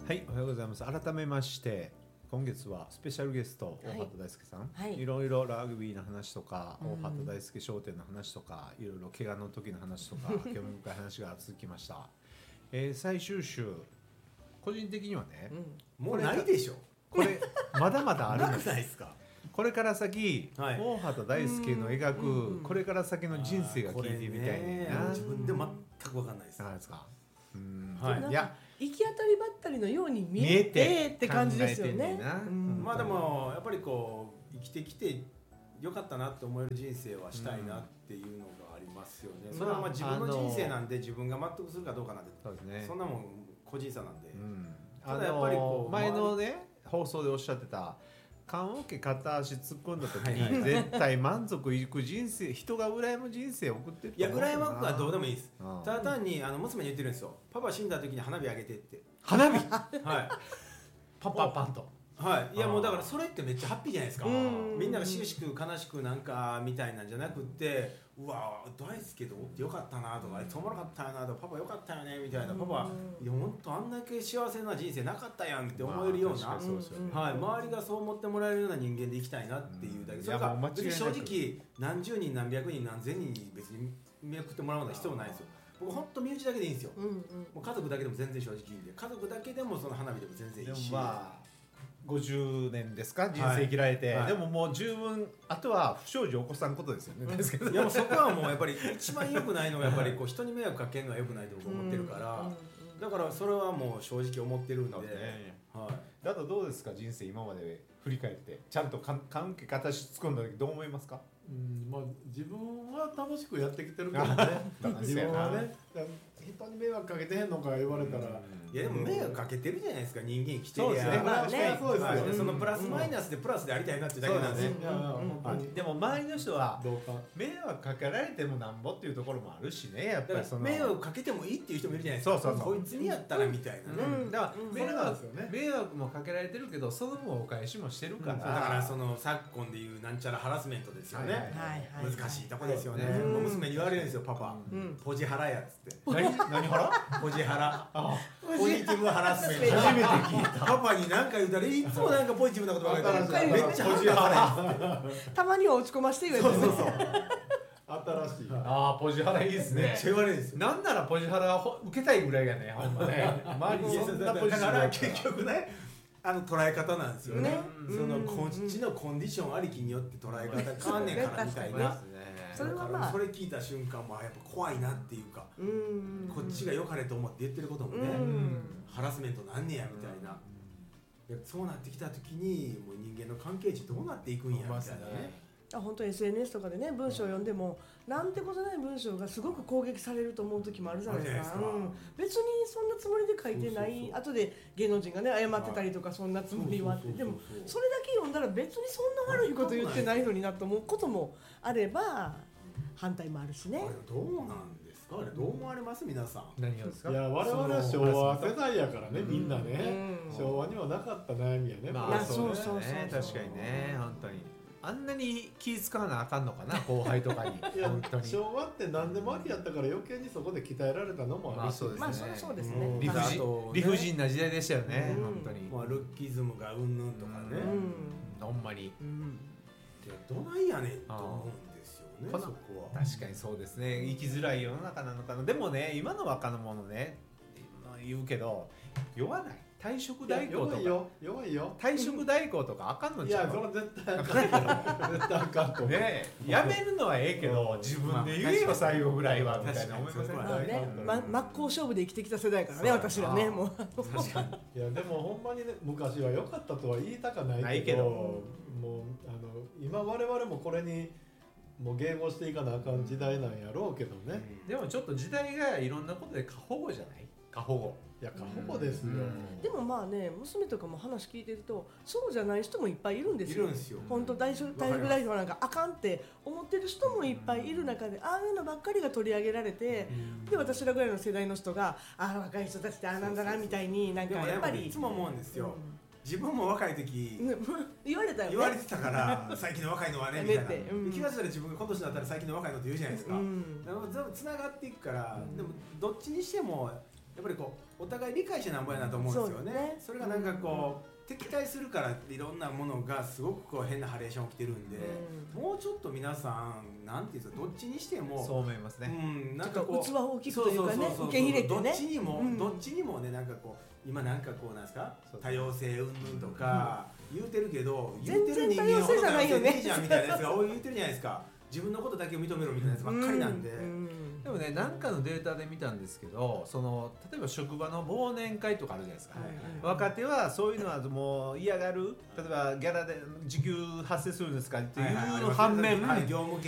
はい、おはようございます。改めまして今月はスペシャルゲスト、大畑大輔さん、いろいろラグビーの話とか、大畑大輔商店の話とか、いろいろ怪我の時の話とか興味深い話が続きました。最終週個人的にはね、 もうないでしょ。 これまだまだあるんです。 なくないですか。 これから先、大畑大輔の描くこれから先の人生が聞いてみたいね。 自分で全く分かんないです。 なんですか。 いや行き当たりばったりのように見えてって感じですよね。 まあでもやっぱりこう生きてきてよかったなって思える人生はしたいなっていうのがありますよね。それはまあ自分の人生なんで自分が納得するかどうかなんて、そんなもん個人差なんで。 ただやっぱりこう前のね放送でおっしゃってた棺桶片足突っ込んだ時に絶対満足いく人生、人が羨む人生を送ってると思う。 いや羨むはどうでもいいです。ただ単に娘に言ってるんですよ。パパ死んだ時に花火あげてって。 花火はいパパパンと。 はい、いやもうだからそれってめっちゃハッピーじゃないですか。みんながしく悲しくなんかみたいなんじゃなくって、うわ大輔とおってよかったなとか、おもろかったよなとか、パパよかったよねみたいな、パパいや本当あんだけ幸せな人生なかったやんって思えるような、はい、周りがそう思ってもらえるような人間でいきたいなっていうだけ。それが別に正直何十人何百人何千人に別に見送ってもらうような必要ないですよ。僕本当身内だけでいいんですよ。もう家族だけでも全然正直いいんで、家族だけでもその花火でも全然いいし。 50年ですか人生生きられて、でももう十分あとは不祥事起こさんことですよね。 いやもうそこはもうやっぱり一番良くないのがやっぱりこう人に迷惑かけるのは良くないと僕思ってるから、だからそれはもう正直思ってるんで、 だとどうですか人生今まで振り返ってちゃんと関係形突っ込んだ時どう思いますか。 まあ、自分は楽しくやってきてるけどね自分はね人に迷惑かけてへんのか言われたら、 いやでも迷惑かけてるじゃないですか人間生きてるやん。そのプラスマイナスでプラスでありたいなっていうだけなんですよ。 でも周りの人は迷惑かけられてもなんぼっていうところもあるしね。やっぱりその迷惑かけてもいいっていう人もいるじゃないですか。こいつにやったらみたいなね。 だから迷惑もかけられてるけどその分お返しもしてるから、だからその昨今でいうなんちゃらハラスメントですよね。難しいとこですよね。娘に言われるんですよ。パパポジハラやっつって。 何ハラ？ポジハラ。 ポジティブハラスメント。初めて聞いた。パパに何か言ったらいつもなんかポジティブなことばかり言う。めっちゃポジハラ。たまには落ち込まして言われて。 そう。 新しい。 ポジハラいいですね。 めっちゃ言われるんですよ。 なんならポジハラ受けたいぐらいがね、ほんまね。周りにそんなポジハラ結局ね。捉え方なんですよね。そのこっちのコンディションありきによって捉え方変わんねんからみたいな。それはまあそれ聞いた瞬間もやっぱ怖いなっていうか、こっちが良かれと思って言ってることもね、ハラスメントなんねやみたいな。そうなってきた時にもう人間の関係値どうなっていくんやみたいなね。 本当 SNS とかでね文章を読んでもなんてことない文章がすごく攻撃されると思う時もあるじゃないですか。別にそんなつもりで書いてない後で芸能人がね謝ってたりとかそんなつもりはあって、でもそれだけ読んだら別にそんな悪いこと言ってないのになと思うこともあれば反対もあるしね。 あれどうなんですか。あれどう思われます皆さん。 何がですか。 いや我々は昭和世代やからね、みんなね、昭和にはなかった悩みやね。 そう確かにね、本当にあんなに気使わなあかんのかな後輩とかに。本当に昭和って何でもありやったから余計にそこで鍛えられたのもあるし、 そうですね。 理不尽な時代でしたよね。本当にルッキズムがうんぬんとかね、 ほんまにどないやねんと思うんですよね。そこは確かにそうですね。生きづらい世の中なのかな。でもね今の若者ね言うけど酔わない。退職代行とか弱いよ。 退職代行とかあかんのちゃう。 いやそれ絶対あかんよ。絶対あかんとね。やめるのはええけど自分で言えよ最後ぐらいはみたいな思いませんか。 真っ向勝負で生きてきた世代からね私らね。もう確かに。いやでもほんまにね昔は良かったとは言いたかないけど、もう今我々もこれにもう迎合していかなあかん時代なんやろうけどね。 でもちょっと時代がいろんなことで過保護じゃない。過保護。 いや過保護ですよ。 でもまあね娘とかも話聞いてるとそうじゃない人もいっぱいいるんですよ。本当大学代表なんかあかんって思ってる人もいっぱいいる中でああいうのばっかりが取り上げられて、で私らぐらいの世代の人が若い人たちってなんだなみたいになんかやっぱりいつも思うんですよ。自分も若い時言われたよね。 言われてたから最近の若いのはねみたいな。気がついたら自分が今年だったら最近の若いのって言うじゃないですか。でもつながっていくから、でもどっちにしてもやっぱりこうお互い理解してなんぼやなと思うんですよね。それがなんかこう敵対するからっていろんなものがすごくこう変なハレーション起きてるんで、もうちょっと皆さんなんていうんですか、どっちにしてもそう思いますね。 なんかこう器を大きくというかね、受け入れてね、 どっちにもね、なんかこう今なんかこうなんですか、多様性云々とか言うてるけど、言うてる人間ほど多様性ねえじゃんみたいなやつが言うてるじゃないですか。自分のことだけを認めろみたいなやつばっかりなんで。 でもね、何かのデータで見たんですけど、例えば職場の忘年会とかあるじゃないですか、若手はそういうのはもう嫌がる。例えばギャラで時給発生するんですかっていう反面、